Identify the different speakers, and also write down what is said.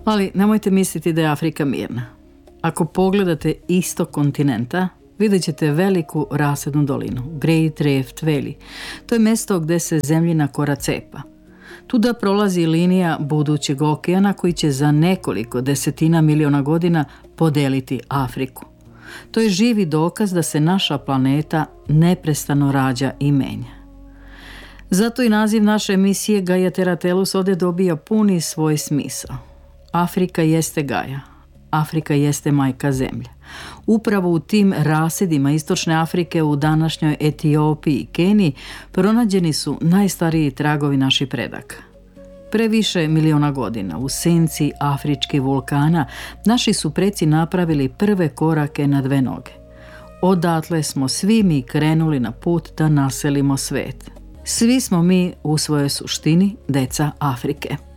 Speaker 1: Ali nemojte misliti da je Afrika mirna. Ako pogledate istok kontinenta, vidjet ćete veliku rasadnu dolinu, Great Rift Valley. To je mjesto gdje se zemljina kora cepa. Tuda prolazi linija budućeg okeana koji će za nekoliko desetina miliona godina podeliti Afriku. To je živi dokaz da se naša planeta neprestano rađa i menja. Zato i naziv naše emisije Gaia Terra Tellus ovdje dobija puni svoj smisao. Afrika jeste Gaia. Afrika jeste majka zemlja. Upravo u tim rasedima istočne Afrike u današnjoj Etiopiji i Keniji pronađeni su najstariji tragovi naših predaka. Previše miliona godina u senci afričkih vulkana naši su preci napravili prve korake na dve noge. Odatle smo svi mi krenuli na put da naselimo svet. Svi smo mi u svojoj suštini deca Afrike.